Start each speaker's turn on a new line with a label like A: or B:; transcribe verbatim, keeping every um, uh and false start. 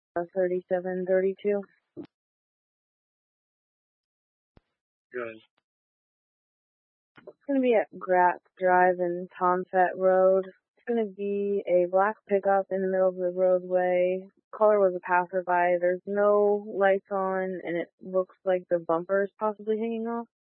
A: thirty-seven thirty-two.
B: Good.
A: It's going to be at Gratz Drive and Tonfet Road. It's going to be a black pickup in the middle of the roadway. Caller was a passerby. There's no lights on, and it looks like the bumper is possibly hanging off.